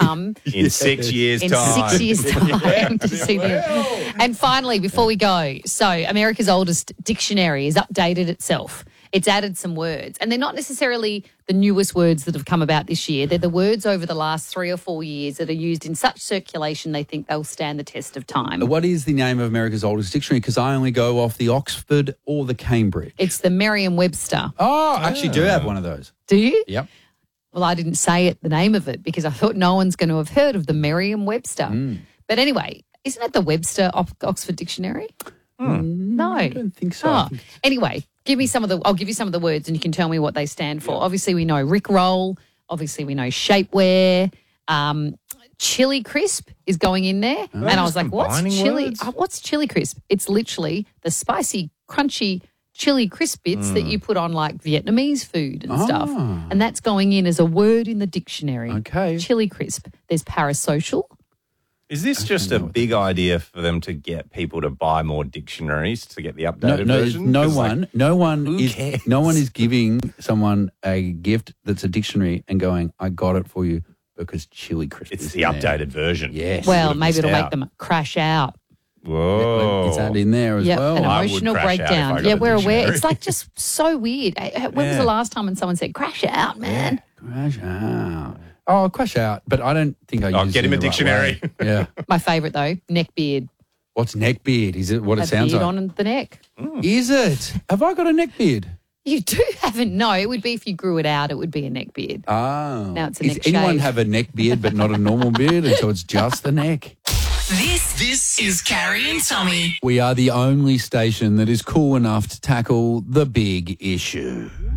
come In 6 years' in time. 6 years' time to see them. And finally, before we go, so America's oldest dictionary has updated itself. It's added some words, and they're not necessarily the newest words that have come about this year. They're the words over the last 3 or 4 years that are used in such circulation they think they'll stand the test of time. What is the name of America's oldest dictionary? Because I only go off the Oxford or the Cambridge. It's the Merriam-Webster. Oh, I actually do have one of those. Do you? Yep. Well, I didn't say it, the name of it, because I thought no one's going to have heard of the Merriam-Webster. But anyway, isn't it the Webster Oxford Dictionary? No. I don't think so. Oh. Anyway, I'll give you some of the words and you can tell me what they stand for. Obviously, we know Rickroll. Obviously, we know shapewear. Chili crisp is going in there. And I was like, what's chili? What's chili crisp? It's literally the spicy, crunchy chili crisp bits that you put on like Vietnamese food and stuff. And that's going in as a word in the dictionary. Okay. Chili crisp. There's parasocial. Is this just a big idea for them to get people to buy more dictionaries to get the updated version? No 'Cause, one is giving someone a gift that's a dictionary and going, I got it for you because chili crisp. It's is the in updated version. Yes. Well, would've maybe missed it'll make out. them crash out. Whoa. Is that in there as Yep, well? an I would emotional crash out if I breakdown. got Yeah, a we're aware. dictionary. It's like just so weird. When was the last time when someone said, crash out, man? Crash out. Oh, crash out. But I don't think I use get it him in a the right dictionary. way. Yeah. My favourite, though, neck beard. What's neck beard? Is it what it A sounds beard like? on the neck. Is it? Have I got a neck beard? You do haven't. No, it would be if you grew it out, it would be a neck beard. Oh. Now it's a Does neck anyone shave. have a neck beard but not a normal beard? And so it's just the neck. This is Carrie and Tommy. We are the only station that is cool enough to tackle the big issue.